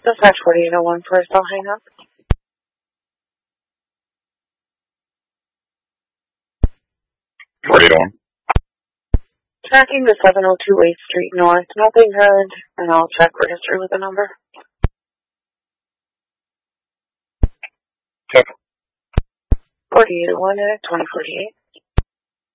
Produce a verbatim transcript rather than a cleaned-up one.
Dispatch forty-eight oh one first, I'll hang up. forty-eight oh one. Tracking to seven oh two eighth Street North, nothing heard, and I'll check registry with the number. Check. forty-eight oh one at twenty forty-eight.